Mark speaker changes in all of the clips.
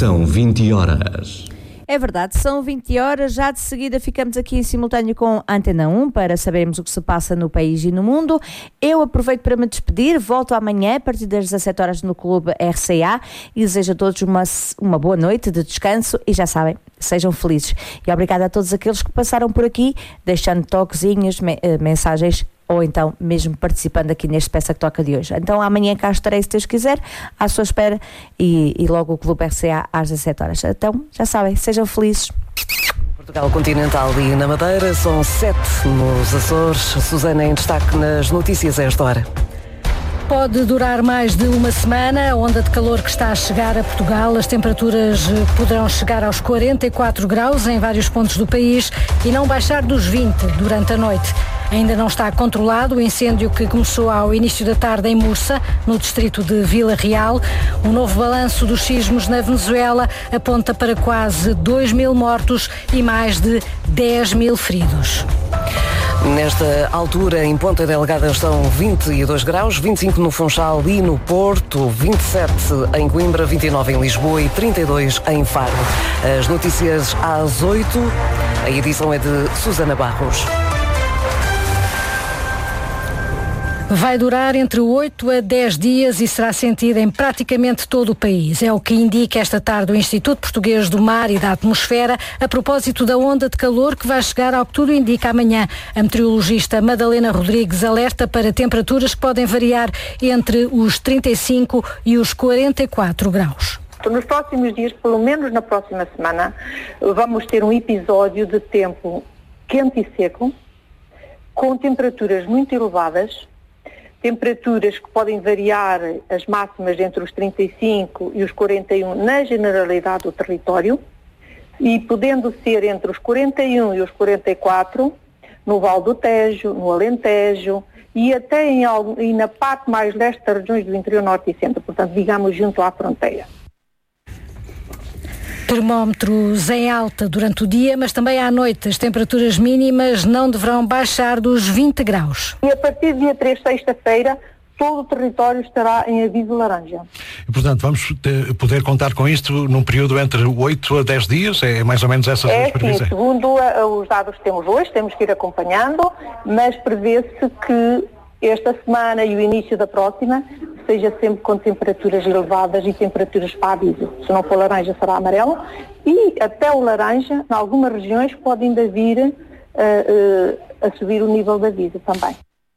Speaker 1: São 20 horas.
Speaker 2: É verdade, são 20 horas, já de seguida ficamos aqui em simultâneo com a Antena 1 para sabermos o que se passa no país e no mundo. Eu aproveito para me despedir, volto amanhã a partir das 17 horas no Clube RCA e desejo a todos uma boa noite de descanso e já sabem, sejam felizes. E obrigada a todos aqueles que passaram por aqui, deixando toquezinhos, mensagens ou então mesmo participando aqui neste Peça que Toca de hoje. Então amanhã cá estarei, se Deus quiser, à sua espera e logo o Clube RCA às 17 horas. Então, já sabem, sejam felizes.
Speaker 3: Portugal Continental e na Madeira, são 7 nos Açores. Susana em destaque nas notícias a esta hora.
Speaker 4: Pode durar mais de uma semana. A onda de calor que está a chegar a Portugal, as temperaturas poderão chegar aos 44 graus em vários pontos do país e não baixar dos 20 durante a noite. Ainda não está controlado o incêndio que começou ao início da tarde em Mursa, no distrito de Vila Real. Um novo balanço dos sismos na Venezuela aponta para quase 2.000 mortos e mais de 10.000 feridos.
Speaker 3: Nesta altura, em Ponta Delgada estão 22 graus, 25 no Funchal e no Porto, 27 em Coimbra, 29 em Lisboa e 32 em Faro. As notícias às 8, a edição é de Susana Barros.
Speaker 4: Vai durar entre 8 a 10 dias e será sentida em praticamente todo o país. É o que indica esta tarde o Instituto Português do Mar e da Atmosfera a propósito da onda de calor que vai chegar ao que tudo indica amanhã. A meteorologista Madalena Rodrigues alerta para temperaturas que podem variar entre os 35 e os 44 graus.
Speaker 5: Nos próximos dias, pelo menos na próxima semana, vamos ter um episódio de tempo quente e seco, com temperaturas muito elevadas, temperaturas que podem variar as máximas entre os 35 e os 41 na generalidade do território e podendo ser entre os 41 e os 44 no Vale do Tejo, no Alentejo e até e na parte mais leste das regiões do interior norte e centro, portanto, digamos, junto à fronteira.
Speaker 4: Termómetros em alta durante o dia, mas também à noite. As temperaturas mínimas não deverão baixar dos 20 graus.
Speaker 5: E a partir do dia 3, sexta-feira, todo o território estará em aviso laranja.
Speaker 6: E, portanto, vamos poder contar com isto num período entre 8 a 10 dias? É mais ou menos essas duas previsões?
Speaker 5: Sim, segundo os dados que temos hoje, temos que ir acompanhando, mas prevê-se que esta semana e o início da próxima seja sempre com temperaturas elevadas e temperaturas para aviso. Se não for laranja, será amarelo. E até o laranja, em algumas regiões, pode ainda vir a subir o nível de aviso também.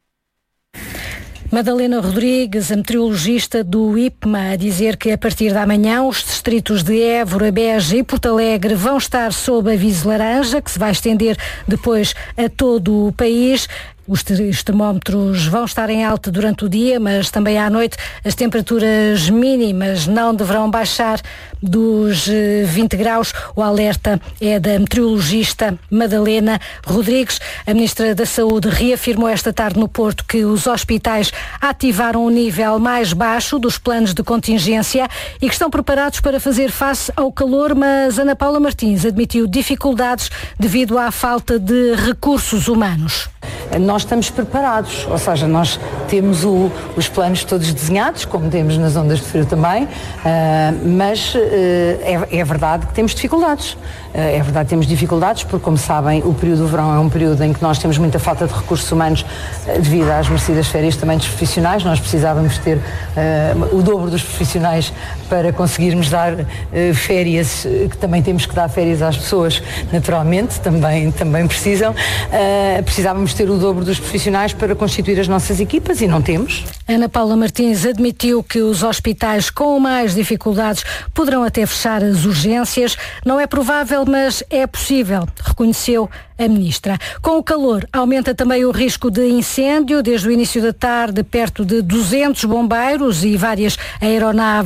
Speaker 4: Madalena Rodrigues, a meteorologista do IPMA, a dizer que a partir da manhã os distritos de Évora, Beja e Porto Alegre vão estar sob aviso laranja, que se vai estender depois a todo o país. Os termómetros vão estar em alta durante o dia, mas também à noite as temperaturas mínimas não deverão baixar dos 20 graus. O alerta é da meteorologista Madalena Rodrigues. A Ministra da Saúde reafirmou esta tarde no Porto que os hospitais ativaram o nível mais baixo dos planos de contingência e que estão preparados para fazer face ao calor, mas Ana Paula Martins admitiu dificuldades devido à falta de recursos humanos.
Speaker 7: Nós estamos preparados, ou seja, nós temos os planos todos desenhados, como temos nas ondas de frio também, mas é verdade que temos dificuldades. É verdade que temos dificuldades porque, como sabem, o período do verão é um período em que nós temos muita falta de recursos humanos devido às merecidas férias também dos profissionais. Nós precisávamos ter o dobro dos profissionais para conseguirmos dar férias, que também temos que dar férias às pessoas, naturalmente, também precisam. Precisávamos ter o dobro dos profissionais para constituir as nossas equipas e não temos.
Speaker 4: Ana Paula Martins admitiu que os hospitais com mais dificuldades poderão até fechar as urgências. Não é provável, mas é possível, reconheceu a Ministra. Com o calor, aumenta também o risco de incêndio. Desde o início da tarde, perto de 200 bombeiros e várias aeronaves